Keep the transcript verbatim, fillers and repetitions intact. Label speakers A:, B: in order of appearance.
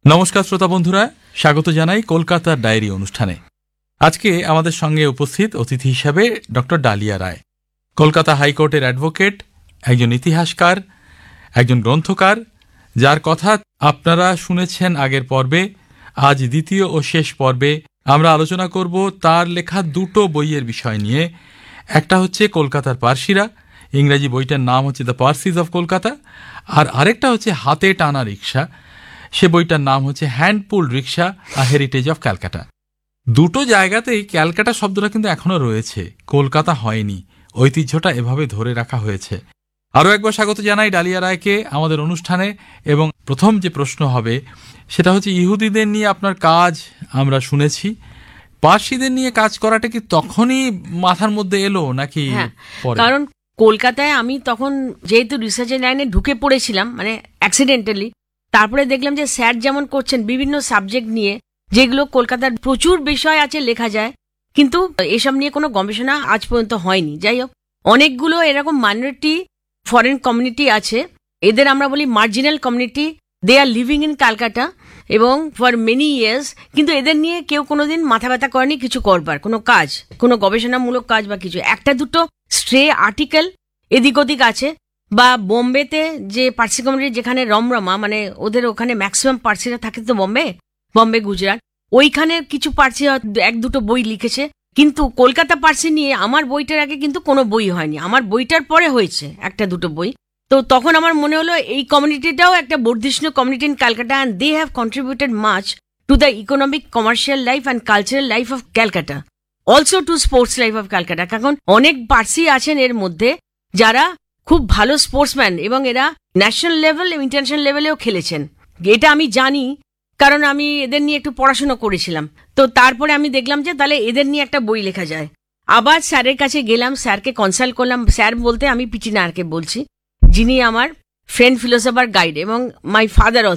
A: নমস্কার শ্রোতা বন্ধুরা, স্বাগত জানাই কলকাতার ডায়েরি অনুষ্ঠানে। আজকে আমাদের সঙ্গে উপস্থিত অতিথি হিসাবে ডক্টর ডালিয়া রায়, কলকাতা হাইকোর্টের অ্যাডভোকেট, একজন ইতিহাসকার, একজন গ্রন্থকার, যার কথা আপনারা শুনেছেন আগের পর্বে। আজ দ্বিতীয় ও শেষ পর্বে আমরা আলোচনা করব তার লেখা দুটো বইয়ের বিষয় নিয়ে। একটা হচ্ছে কলকাতার পার্সিরা, ইংরেজি বইটার নাম হচ্ছে দ্য পার্সিজ অফ কলকাতা, আর আরেকটা হচ্ছে হাতে টানা রিক্সা, সে বইটার নাম হচ্ছে হ্যান্ডপুল রিক্সা, আ হেরিটেজ অফ ক্যালকাটা। দুটো জায়গাতেই ক্যালকাটা শব্দটা কিন্তু এখনো রয়েছে, কলকাতা হয়নি, ঐতিহ্যটা এভাবে ধরে রাখা হয়েছে। আরও একবার স্বাগত জানাই ডালিয়া রায়কে আমাদের অনুষ্ঠানে। এবং প্রথম যে প্রশ্ন হবে সেটা হচ্ছে, ইহুদিদের নিয়ে আপনার কাজ আমরা শুনেছি, পার্সিদের নিয়ে কাজ করাটা কি তখনই মাথার মধ্যে এলো নাকি পরে?
B: কারণ কলকাতায় আমি তখন যেহেতু রিসার্চের লাইনে ঢুকে পড়েছিলাম, মানে অ্যাক্সিডেন্টালি, তারপরে দেখলাম যে স্যার যেমন করছেন বিভিন্ন সাবজেক্ট নিয়ে, যেগুলো কলকাতার প্রচুর বিষয় আছে লেখা যায়, কিন্তু এসব নিয়ে কোনো গবেষণা আজ পর্যন্ত হয়নি। যাই হোক, অনেকগুলো এরকম মাইনরিটি ফরেন কমিউনিটি আছে, এদের আমরা বলি marginal community, they R living in Calcutta এবং ফর মেনি ইয়ার্স, কিন্তু এদের নিয়ে কেউ কোনোদিন মাথা ব্যথা করেনি কিছু করবার, কোনো কাজ, কোনো গবেষণামূলক কাজ বা কিছু। একটা দুটো স্ট্রে আর্টিকেল এদিক ওদিক আছে, বা বোম্বেতে যে পার্সি কমিউনিটি যেখানে রমরমা, মানে ওদের ওখানে ম্যাক্সিমাম পার্সিরা থাকে তো বোম্বে, বম্বে গুজরাট, ওইখানে কিছু পার্সি এক দুটো বই লিখেছে। কিন্তু কলকাতা পার্সি নিয়ে আমার বইটার আগে কিন্তু কোনো বই হয়নি, আমার বইটার পরে হয়েছে একটা দুটো বই। তো তখন আমার মনে হলো এই কমিউনিটিটাও একটা বর্ধিষ্ণু community in Calcutta, and they have contributed much to the economic, commercial life and cultural life of Calcutta, also two sports life of Calcutta. কারণ অনেক পার্সি আছেন এর মধ্যে যারা খুব ভালো স্পোর্টসম্যান, এবং এরা ন্যাশনাল লেভেল এবং ইন্টারন্যাশনাল লেভেলেও খেলেছেন। এটা আমি জানি, কারণ আমি এদের নিয়ে একটু পড়াশোনা করেছিলাম। তো তারপরে আমি দেখলাম যে তাহলে এদের নিয়ে একটা বই লেখা যায়। আবার স্যারের কাছে গেলাম, স্যারকে কনসাল্ট করলাম। স্যার বলতে আমি পিটি নায়ারকে বলছি, যিনি আমার ফ্রেন্ড ফিলোসফার গাইড এবং মাই ফাদার